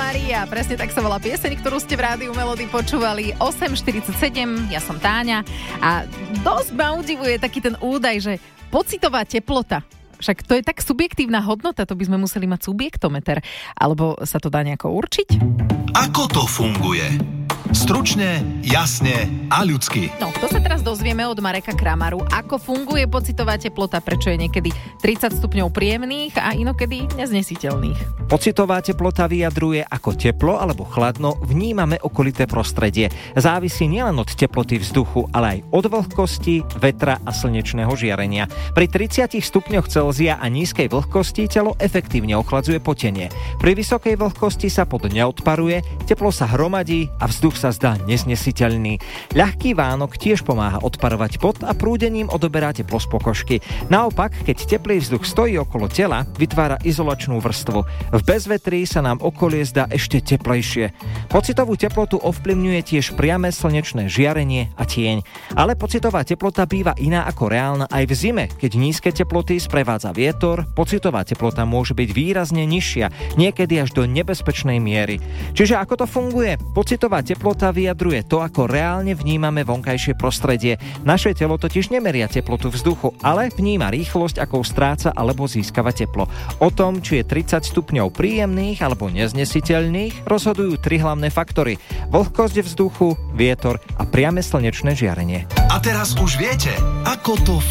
Mária. Presne tak sa volá pieseň, ktorú ste v Rádiu Melody počúvali. 8:47, ja som Táňa a dosť ma udivuje taký ten údaj, že pocitová teplota. Však to je tak subjektívna hodnota, to by sme museli mať subjektometer. Alebo sa to dá nejako určiť? Ako to funguje? Stručne, jasne a ľudsky. No, to sa teraz dozvieme od Mareka Kramaru. Ako funguje pocitová teplota, prečo je niekedy 30 stupňov príjemných a inokedy neznesiteľných. Pocitová teplota vyjadruje, ako teplo alebo chladno vnímame okolité prostredie. Závisí nielen od teploty vzduchu, ale aj od vlhkosti, vetra a slnečného žiarenia. Pri 30 stupňoch Celzia a nízkej vlhkosti telo efektívne ochladzuje potenie. Pri vysokej vlhkosti sa pod neodparuje, teplo sa hromadí a vzduch sa zdá neznesiteľný. Ľahký vánok tiež pomáha odparovať pot a prúdením odoberá teplo z pokožky. Naopak, keď teplý vzduch stojí okolo tela, vytvára izolačnú vrstvu. V bezvetrí sa nám okolie zdá ešte teplejšie. Pocitovú teplotu ovplyvňuje tiež priame slnečné žiarenie a tieň. Ale pocitová teplota býva iná ako reálna aj v zime, keď nízke teploty sprevádza vietor, pocitová teplota môže byť výrazne nižšia, niekedy až do nebezpečnej miery. Čiže ako to funguje? Pocitová teplota vyjadruje to, ako reálne vnímame vonkajšie prostredie. Naše telo totiž nemeria teplotu vzduchu, ale vníma rýchlosť, akou stráca alebo získava teplo. O tom, či je 30 stupňov príjemných alebo neznesiteľných, rozhodujú tri hlavné faktory: vlhkosť vzduchu, vietor a priame slnečné žiarenie. A teraz už viete, ako to